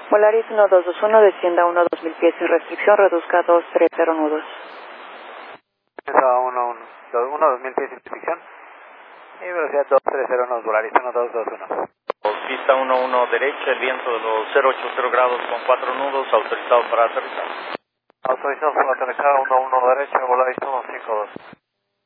Volaris 1221, descienda 1-2000 pies sin restricción, reduzca 230 nudos. Descienda 1-2000 pies sin restricción. Y velocidad 230 nudos, Volaris 1221. Pista 11 derecha, el viento de los 080 grados con 4 nudos, autorizado para aterrizar. Autorizado para aterrizar 11 derecha, Volaris 152.